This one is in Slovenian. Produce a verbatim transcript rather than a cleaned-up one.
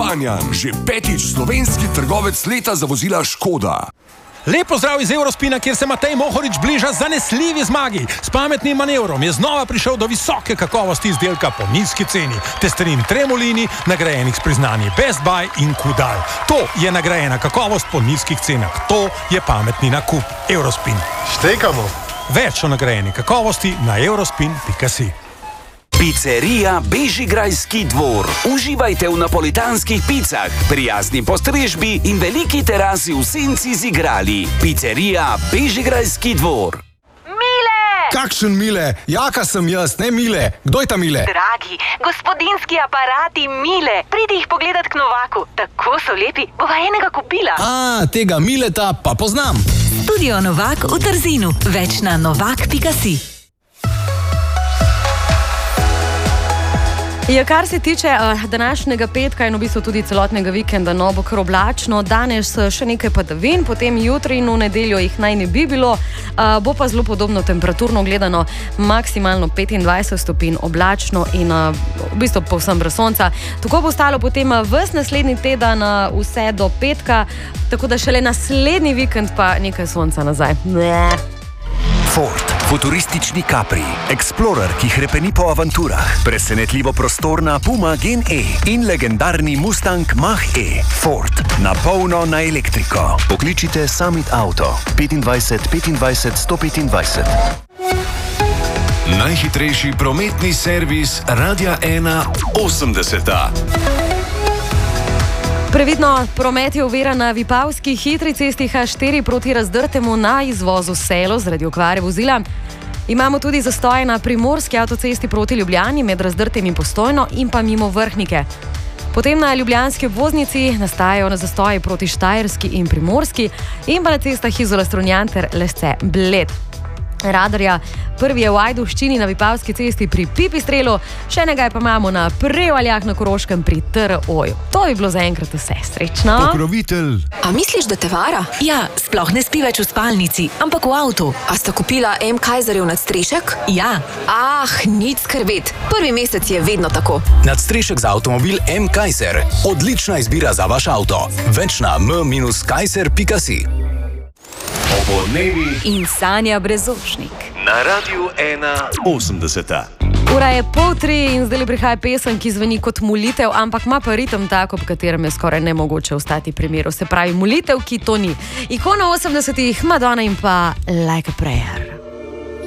Kranjan, že petič slovenski trgovec leta za vozila Škoda. Lep pozdrav iz Eurospina, kjer se Matej Mohorič bliža zanesljivi zmagi. S pametnim manevrom je znova prišel do visoke kakovosti izdelka po nizki ceni. Testerin Tremolini, nagrajenih s priznanji Best Buy in Kudal. To je nagrajena kakovost po nizkih cenah. To je pametni nakup. Eurospin. Štekamo. Več o nagrajeni kakovosti na eurospin pika si. Pizzerija Bežigrajski dvor. Uživajte v napolitanskih picah, prijazni postrežbi in veliki terasi v senci z igrali. Pizzerija Bežigrajski dvor. Mile! Kakšen Mile? Jaka sem jaz, ne Mile. Kdo je ta Mile? Dragi, gospodinski aparati Mile. Pridi jih pogledat k Novaku. Tako so lepi. Bova enega kupila. A, tega Mileta pa poznam. Studio Novak v Trzinu. Več na novak pika si. Ja, kar se tiče uh, današnjega petka in v bistvu tudi celotnega vikenda, no bo kar oblačno, danes še nekaj padavin, potem jutri in v nedeljo jih naj ne bi bilo, uh, bo pa zelo podobno temperaturno gledano, maksimalno petindvajset stopinj, oblačno in uh, v bistvu povsem brez sonca. Tako bo stalo potem ves naslednji teden uh, vse do petka, tako da šele naslednji vikend pa nekaj sonca nazaj. Bleh. Ford, futuristični Capri, Explorer, ki hrepeni po avanturah, presenetljivo prostorna Puma Gen E in legendarni Mustang Mach-E. Ford, na polno na elektriko. Pokličite Summit Auto petindvajset petindvajset sto petindvajset. Najhitrejši prometni servis Radia ena osemdeseta. Previdno, promet je oviran na Vipavski hitri cesti ha štiri proti Razdrtemu na izvozu Selo zaradi okvare vozila. Imamo tudi zastoje na Primorski avtocesti proti Ljubljani med Razdrtem in Postojno in pa mimo Vrhnike. Potem na ljubljanski obvoznici nastajajo na zastoji proti Štajerski in Primorski in pa na cestah Izola Strunjan ter Lesce Bled. Radarja prvi je v Ajdovščini na Vipavski cesti pri Pipistrelu, še enega pa imamo na Prevaljah na Koroškem pri T R O-ju. To bi bilo zaenkrat vse. Srečno! Pokrovitelj. A misliš, da te vara? Ja, sploh ne spi več v spalnici, ampak v avtu. A sta kupila M. Kaiserjev nadstrešek? Ja. Ah, nič skrbet. Prvi mesec je vedno tako. Nadstrešek za avtomobil M. Kaiser. Odlična izbira za vaš avto. Več na m kaiser pika si. Obodnevi In Sanja Brezošnik. na Radiu ena osemdeseta. Ura je pol tri in zdaj prihaja pesem, ki zveni kot molitev, ampak ima pa ritem tako, ob katerem je skoraj nemogoče ostati pri miru. Se pravi, molitev, ki to ni. Ikona osemdesetih, Madonna in pa Like a Prayer.